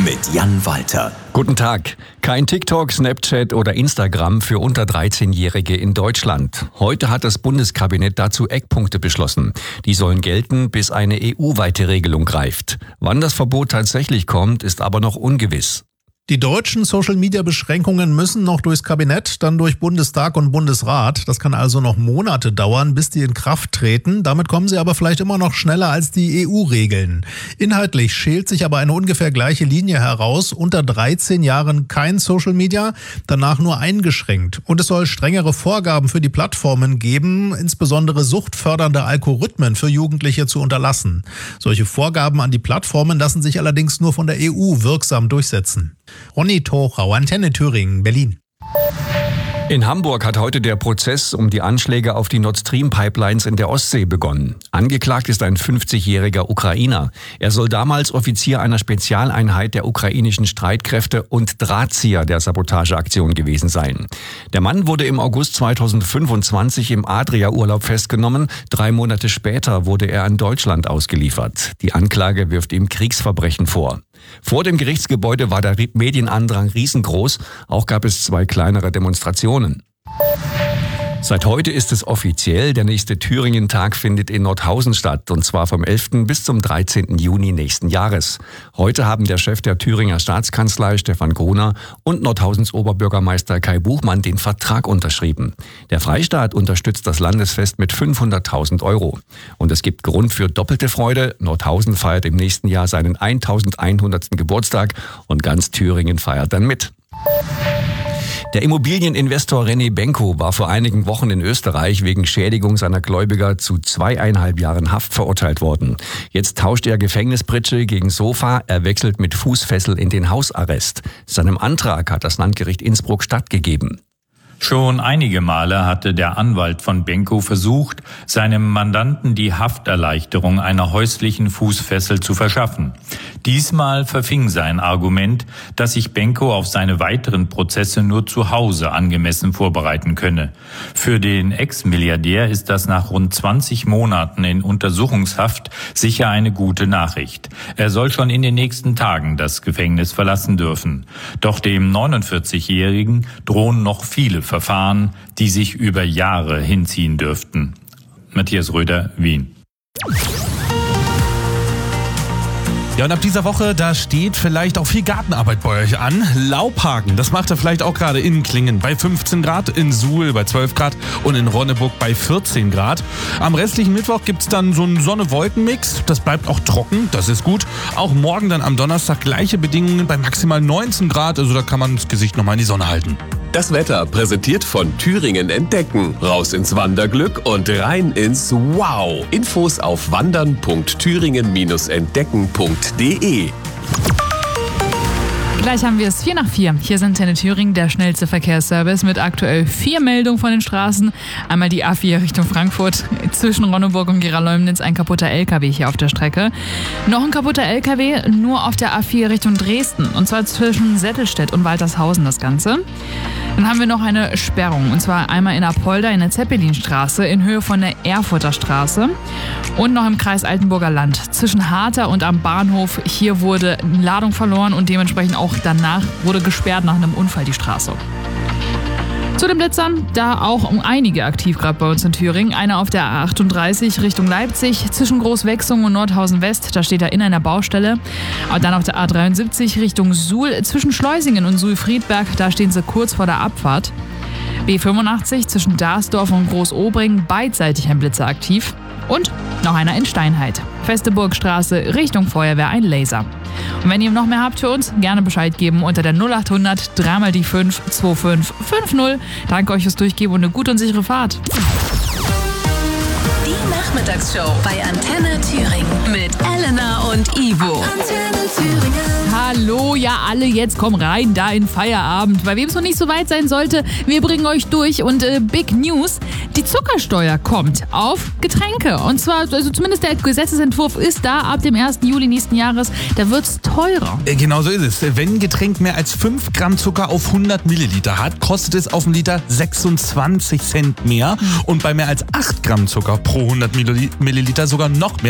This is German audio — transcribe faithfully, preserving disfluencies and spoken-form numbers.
mit Jan Walter. Guten Tag. Kein TikTok, Snapchat oder Instagram für unter dreizehnjährige in Deutschland. Heute hat das Bundeskabinett dazu Eckpunkte beschlossen. Die sollen gelten, bis eine E U-weite Regelung greift. Wann das Verbot tatsächlich kommt, ist aber noch ungewiss. Die deutschen Social-Media-Beschränkungen müssen noch durchs Kabinett, dann durch Bundestag und Bundesrat. Das kann also noch Monate dauern, bis die in Kraft treten. Damit kommen sie aber vielleicht immer noch schneller als die E U-Regeln. Inhaltlich schält sich aber eine ungefähr gleiche Linie heraus. Unter dreizehn Jahren kein Social-Media, danach nur eingeschränkt. Und es soll strengere Vorgaben für die Plattformen geben, insbesondere suchtfördernde Algorithmen für Jugendliche zu unterlassen. Solche Vorgaben an die Plattformen lassen sich allerdings nur von der E U wirksam durchsetzen. Ronny Tochau, Antenne Thüringen, Berlin. In Hamburg hat heute der Prozess um die Anschläge auf die Nord Stream Pipelines in der Ostsee begonnen. Angeklagt ist ein fünfzigjähriger Ukrainer. Er soll damals Offizier einer Spezialeinheit der ukrainischen Streitkräfte und Drahtzieher der Sabotageaktion gewesen sein. Der Mann wurde im August zweitausendfünfundzwanzig im Adria-Urlaub festgenommen. Drei Monate später wurde er an Deutschland ausgeliefert. Die Anklage wirft ihm Kriegsverbrechen vor. Vor dem Gerichtsgebäude war der Medienandrang riesengroß. Auch gab es zwei kleinere Demonstrationen. Seit heute ist es offiziell, der nächste Thüringen-Tag findet in Nordhausen statt, und zwar vom elften bis zum dreizehnten Juni nächsten Jahres. Heute haben der Chef der Thüringer Staatskanzlei, Stefan Gruner, und Nordhausens Oberbürgermeister Kai Buchmann den Vertrag unterschrieben. Der Freistaat unterstützt das Landesfest mit fünfhunderttausend Euro. Und es gibt Grund für doppelte Freude. Nordhausen feiert im nächsten Jahr seinen eintausendeinhundertsten Geburtstag und ganz Thüringen feiert dann mit. Der Immobilieninvestor René Benko war vor einigen Wochen in Österreich wegen Schädigung seiner Gläubiger zu zweieinhalb Jahren Haft verurteilt worden. Jetzt tauscht er Gefängnispritsche gegen Sofa, er wechselt mit Fußfessel in den Hausarrest. Seinem Antrag hat das Landgericht Innsbruck stattgegeben. Schon einige Male hatte der Anwalt von Benko versucht, seinem Mandanten die Hafterleichterung einer häuslichen Fußfessel zu verschaffen. Diesmal verfing sein Argument, dass sich Benko auf seine weiteren Prozesse nur zu Hause angemessen vorbereiten könne. Für den Ex-Milliardär ist das nach rund zwanzig Monaten in Untersuchungshaft sicher eine gute Nachricht. Er soll schon in den nächsten Tagen das Gefängnis verlassen dürfen. Doch dem neunundvierzigjährigen drohen noch viele Verfahren, die sich über Jahre hinziehen dürften. Matthias Röder, Wien. Ja, und ab dieser Woche, da steht vielleicht auch viel Gartenarbeit bei euch an. Laubhaken, das macht er vielleicht auch gerade in Klingen bei fünfzehn Grad, in Suhl bei zwölf Grad und in Ronneburg bei vierzehn Grad. Am restlichen Mittwoch gibt's dann so einen Sonne-Wolken-Mix. Das bleibt auch trocken, das ist gut. Auch morgen dann am Donnerstag gleiche Bedingungen bei maximal neunzehn Grad. Also da kann man das Gesicht nochmal in die Sonne halten. Das Wetter präsentiert von Thüringen Entdecken. Raus ins Wanderglück und rein ins Wow. Infos auf wandern punkt thüringen Bindestrich entdecken punkt de. Gleich haben wir es vier nach vier. Hier sind Antenne Thüringen, der schnellste Verkehrsservice mit aktuell vier Meldungen von den Straßen. Einmal die A vier Richtung Frankfurt. Zwischen Ronneburg und Gera-Leumnitz ein kaputter L K W hier auf der Strecke. Noch ein kaputter L K W nur auf der A vier Richtung Dresden. Und zwar zwischen Settelstedt und Waltershausen das Ganze. Dann haben wir noch eine Sperrung. Und zwar einmal in Apolda in der Zeppelinstraße in Höhe von der Erfurter Straße. Und noch im Kreis Altenburger Land. Zwischen Harter und am Bahnhof. Hier wurde Ladung verloren und dementsprechend auch danach wurde gesperrt nach einem Unfall die Straße. Zu den Blitzern, da auch um einige aktiv gerade bei uns in Thüringen. Einer auf der A achtunddreißig Richtung Leipzig zwischen Großwechsung und Nordhausen West, da steht er in einer Baustelle. Und dann auf der A dreiundsiebzig Richtung Suhl zwischen Schleusingen und Suhl-Friedberg, da stehen sie kurz vor der Abfahrt. B fünfundachtzig zwischen Darsdorf und Großobring, beidseitig ein Blitzer aktiv. Und noch einer in Steinheit. Feste Burgstraße Richtung Feuerwehr, ein Laser. Und wenn ihr noch mehr habt für uns, gerne Bescheid geben unter der null achthundert drei mal die fünf zwei fünf fünf null. Danke euch fürs Durchgeben und eine gute und sichere Fahrt. Die Nachmittagsshow bei Antenne Thüringen mit Elena und Ivo. Antenne Thüringen. Hallo, ja alle, jetzt komm rein da in Feierabend. Bei wem es noch nicht so weit sein sollte, wir bringen euch durch. Und äh, Big News, die Zuckersteuer kommt auf Getränke. Und zwar, also zumindest der Gesetzesentwurf ist da ab dem ersten Juli nächsten Jahres. Da wird es teurer. Äh, genau so ist es. Wenn ein Getränk mehr als fünf Gramm Zucker auf hundert Milliliter hat, kostet es auf dem Liter sechsundzwanzig Cent mehr. Und bei mehr als acht Gramm Zucker pro hundert Milliliter sogar noch mehr.